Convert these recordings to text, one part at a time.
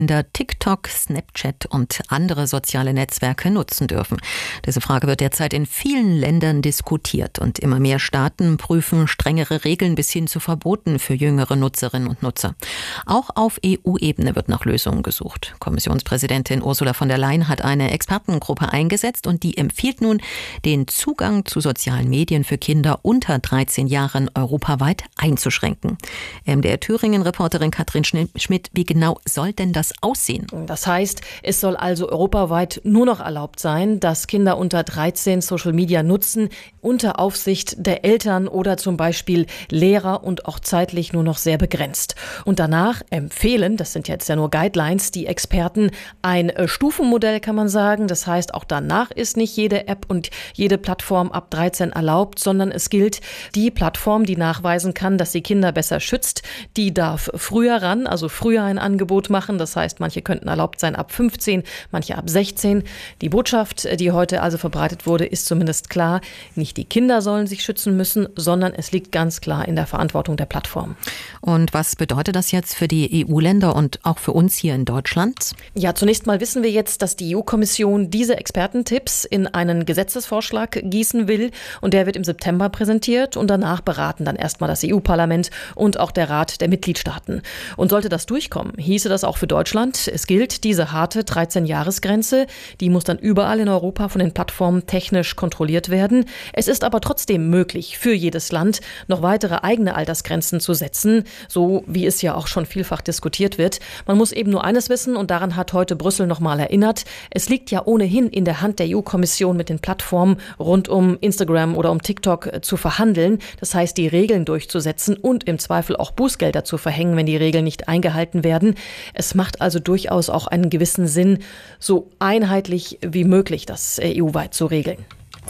TikTok, Snapchat und andere soziale Netzwerke nutzen dürfen. Diese Frage wird derzeit in vielen Ländern diskutiert und immer mehr Staaten prüfen strengere Regeln bis hin zu Verboten für jüngere Nutzerinnen und Nutzer. Auch auf EU-Ebene wird nach Lösungen gesucht. Kommissionspräsidentin Ursula von der Leyen hat eine Expertengruppe eingesetzt und die empfiehlt nun, den Zugang zu sozialen Medien für Kinder unter 13 Jahren europaweit einzuschränken. MDR Thüringen-Reporterin Katrin Schmidt, wie genau soll denn das aussehen? Das heißt, es soll also europaweit nur noch erlaubt sein, dass Kinder unter 13 Social Media nutzen, unter Aufsicht der Eltern oder zum Beispiel Lehrer und auch zeitlich nur noch sehr begrenzt. Und danach empfehlen, das sind jetzt ja nur Guidelines, die Experten ein Stufenmodell, kann man sagen. Das heißt, auch danach ist nicht jede App und jede Plattform ab 13 erlaubt, sondern es gilt die Plattform, die nachweisen kann, dass sie Kinder besser schützt, die darf früher ran, also früher ein Angebot machen. Das heißt, manche könnten erlaubt sein ab 15, manche ab 16. Die Botschaft, die heute also verbreitet wurde, ist zumindest klar. Nicht die Kinder sollen sich schützen müssen, sondern es liegt ganz klar in der Verantwortung der Plattform. Und was bedeutet das jetzt für die EU-Länder und auch für uns hier in Deutschland? Ja, zunächst mal wissen wir jetzt, dass die EU-Kommission diese Expertentipps in einen Gesetzesvorschlag gießen will. Und der wird im September präsentiert und danach beraten dann erstmal das EU-Parlament und auch der Rat der Mitgliedstaaten. Und sollte das durchkommen, hieße das auch für Deutschland. Es gilt diese harte 13-Jahres-Grenze. Die muss dann überall in Europa von den Plattformen technisch kontrolliert werden. Es ist aber trotzdem möglich, für jedes Land noch weitere eigene Altersgrenzen zu setzen, so wie es ja auch schon vielfach diskutiert wird. Man muss eben nur eines wissen, und daran hat heute Brüssel nochmal erinnert. Es liegt ja ohnehin in der Hand der EU-Kommission, mit den Plattformen rund um Instagram oder um TikTok zu verhandeln. Das heißt, die Regeln durchzusetzen und im Zweifel auch Bußgelder zu verhängen, wenn die Regeln nicht eingehalten werden. Es macht also durchaus auch einen gewissen Sinn, so einheitlich wie möglich das EU-weit zu regeln.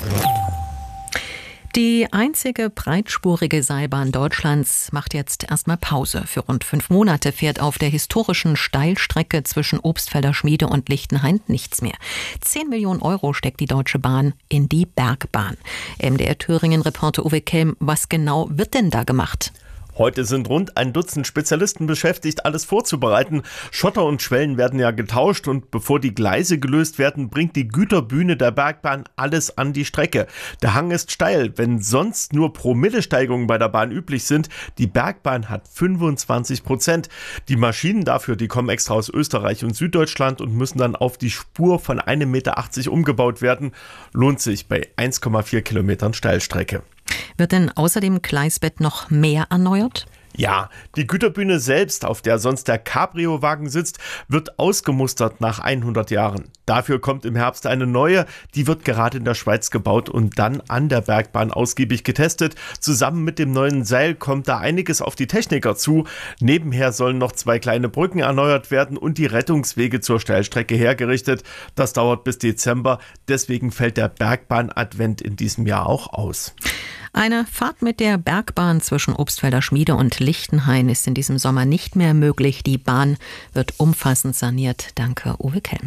Die einzige breitspurige Seilbahn Deutschlands macht jetzt erstmal Pause. Für rund 5 Monate fährt auf der historischen Steilstrecke zwischen Obstfelder Schmiede und Lichtenhain nichts mehr. 10 Millionen Euro steckt die Deutsche Bahn in die Bergbahn. MDR Thüringen-Reporter Uwe Kelm, was genau wird denn da gemacht? Heute sind rund ein Dutzend Spezialisten beschäftigt, alles vorzubereiten. Schotter und Schwellen werden ja getauscht und bevor die Gleise gelöst werden, bringt die Güterbühne der Bergbahn alles an die Strecke. Der Hang ist steil, wenn sonst nur Promillesteigungen bei der Bahn üblich sind. Die Bergbahn hat 25%. Die Maschinen dafür, die kommen extra aus Österreich und Süddeutschland und müssen dann auf die Spur von 1,80 Meter umgebaut werden. Lohnt sich bei 1,4 Kilometern Steilstrecke. Wird denn außer dem Gleisbett noch mehr erneuert? Ja, die Güterbühne selbst, auf der sonst der Cabrio-Wagen sitzt, wird ausgemustert nach 100 Jahren. Dafür kommt im Herbst eine neue, die wird gerade in der Schweiz gebaut und dann an der Bergbahn ausgiebig getestet. Zusammen mit dem neuen Seil kommt da einiges auf die Techniker zu. Nebenher sollen noch 2 kleine Brücken erneuert werden und die Rettungswege zur Steilstrecke hergerichtet. Das dauert bis Dezember, deswegen fällt der Bergbahn-Advent in diesem Jahr auch aus. Eine Fahrt mit der Bergbahn zwischen Obstfelder Schmiede und Lichtenhain ist in diesem Sommer nicht mehr möglich. Die Bahn wird umfassend saniert. Danke, Uwe Kelm.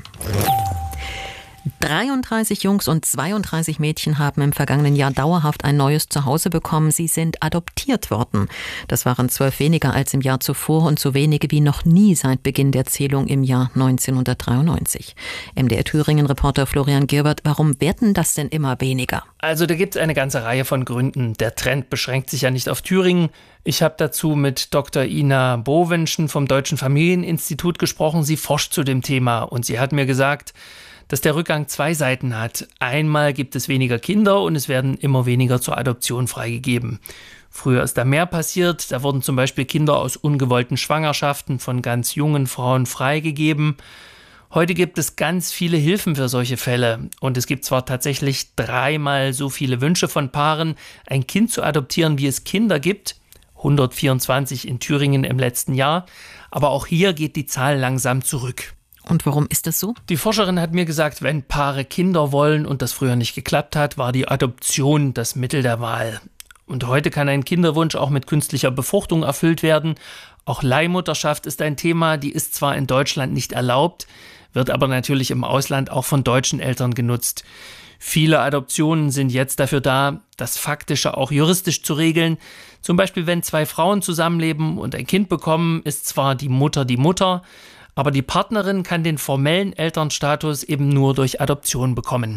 33 Jungs und 32 Mädchen haben im vergangenen Jahr dauerhaft ein neues Zuhause bekommen. Sie sind adoptiert worden. Das waren 12 weniger als im Jahr zuvor und so wenige wie noch nie seit Beginn der Zählung im Jahr 1993. MDR Thüringen-Reporter Florian Girbert, warum werden das denn immer weniger? Also da gibt es eine ganze Reihe von Gründen. Der Trend beschränkt sich ja nicht auf Thüringen. Ich habe dazu mit Dr. Ina Bowenschen vom Deutschen Familieninstitut gesprochen. Sie forscht zu dem Thema und sie hat mir gesagt, dass der Rückgang 2 Seiten hat. Einmal gibt es weniger Kinder und es werden immer weniger zur Adoption freigegeben. Früher ist da mehr passiert. Da wurden zum Beispiel Kinder aus ungewollten Schwangerschaften von ganz jungen Frauen freigegeben. Heute gibt es ganz viele Hilfen für solche Fälle. Und es gibt zwar tatsächlich 3-mal so viele Wünsche von Paaren, ein Kind zu adoptieren, wie es Kinder gibt. 124 in Thüringen im letzten Jahr. Aber auch hier geht die Zahl langsam zurück. Und warum ist das so? Die Forscherin hat mir gesagt, wenn Paare Kinder wollen und das früher nicht geklappt hat, war die Adoption das Mittel der Wahl. Und heute kann ein Kinderwunsch auch mit künstlicher Befruchtung erfüllt werden. Auch Leihmutterschaft ist ein Thema, die ist zwar in Deutschland nicht erlaubt, wird aber natürlich im Ausland auch von deutschen Eltern genutzt. Viele Adoptionen sind jetzt dafür da, das Faktische auch juristisch zu regeln. Zum Beispiel, wenn 2 Frauen zusammenleben und ein Kind bekommen, ist zwar die Mutter, aber die Partnerin kann den formellen Elternstatus eben nur durch Adoption bekommen.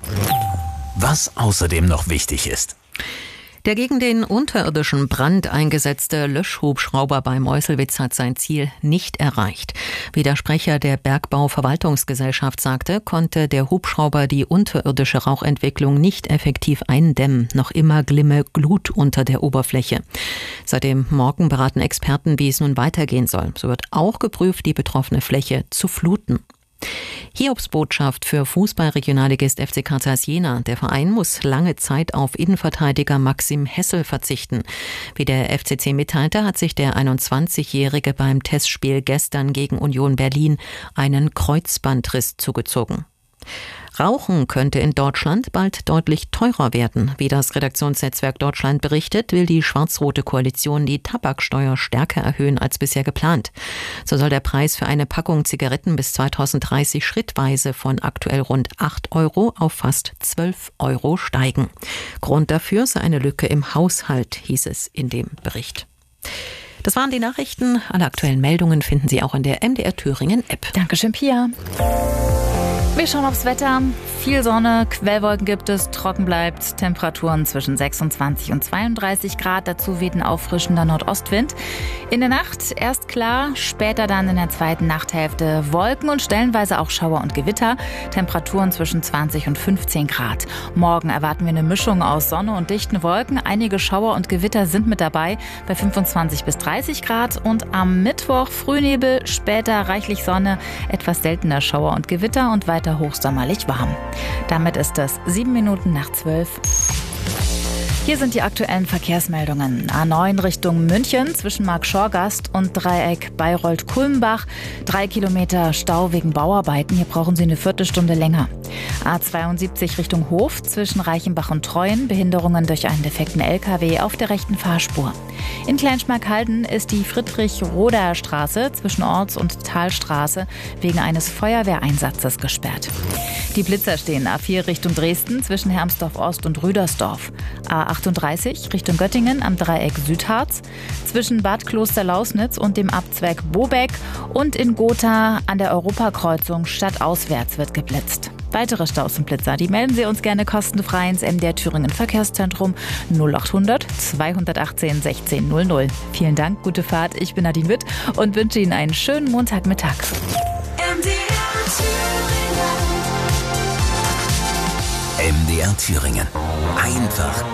Was außerdem noch wichtig ist. Der gegen den unterirdischen Brand eingesetzte Löschhubschrauber bei Meuselwitz hat sein Ziel nicht erreicht. Wie der Sprecher der Bergbauverwaltungsgesellschaft sagte, konnte der Hubschrauber die unterirdische Rauchentwicklung nicht effektiv eindämmen. Noch immer glimme Glut unter der Oberfläche. Seit dem Morgen beraten Experten, wie es nun weitergehen soll. So wird auch geprüft, die betroffene Fläche zu fluten. Hiobsbotschaft für Fußballregionalligist FC Carters Jena. Der Verein muss lange Zeit auf Innenverteidiger Maxim Hessel verzichten. Wie der FCC mitteilte, hat sich der 21-Jährige beim Testspiel gestern gegen Union Berlin einen Kreuzbandriss zugezogen. Rauchen könnte in Deutschland bald deutlich teurer werden. Wie das Redaktionsnetzwerk Deutschland berichtet, will die schwarz-rote Koalition die Tabaksteuer stärker erhöhen als bisher geplant. So soll der Preis für eine Packung Zigaretten bis 2030 schrittweise von aktuell rund 8 Euro auf fast 12 Euro steigen. Grund dafür sei eine Lücke im Haushalt, hieß es in dem Bericht. Das waren die Nachrichten. Alle aktuellen Meldungen finden Sie auch in der MDR Thüringen App. Dankeschön, Pia. Wir schauen aufs Wetter. Viel Sonne, Quellwolken gibt es, trocken bleibt. Temperaturen zwischen 26 und 32 Grad. Dazu weht ein auffrischender Nordostwind. In der Nacht erst klar, später dann in der zweiten Nachthälfte Wolken und stellenweise auch Schauer und Gewitter. Temperaturen zwischen 20 und 15 Grad. Morgen erwarten wir eine Mischung aus Sonne und dichten Wolken. Einige Schauer und Gewitter sind mit dabei bei 25 bis 30 Grad. Und am Mittwoch Frühnebel, später reichlich Sonne, etwas seltener Schauer und Gewitter und weiter hochsommerlich warm. Damit ist es 7:07. Hier sind die aktuellen Verkehrsmeldungen. A9 Richtung München zwischen Markschorgast und Dreieck Bayreuth-Kulmbach. 3 Kilometer Stau wegen Bauarbeiten. Hier brauchen Sie eine Viertelstunde länger. A72 Richtung Hof zwischen Reichenbach und Treuen. Behinderungen durch einen defekten LKW auf der rechten Fahrspur. In Kleinschmarkhalden ist die Friedrich-Roder-Straße zwischen Orts- und Talstraße wegen eines Feuerwehreinsatzes gesperrt. Die Blitzer stehen A4 Richtung Dresden zwischen Hermsdorf-Ost und Rüdersdorf. A38 Richtung Göttingen am Dreieck Südharz zwischen Bad Kloster-Lausnitz und dem Abzweig Bobeck und in Gotha an der Europakreuzung stadtauswärts wird geblitzt. Weitere Staus und Blitzer, die melden Sie uns gerne kostenfrei ins MDR Thüringen Verkehrszentrum 0800 218 1600. Vielen Dank, gute Fahrt. Ich bin Nadine Witt und wünsche Ihnen einen schönen Montagmittag. MDR Thüringen. Einfach